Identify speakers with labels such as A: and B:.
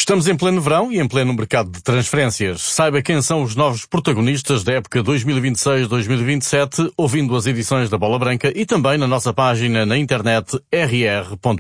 A: Estamos em pleno verão e em pleno mercado de transferências. Saiba quem são os novos protagonistas da época 2026-2027, ouvindo as edições da Bola Branca e também na nossa página na internet rr.pt.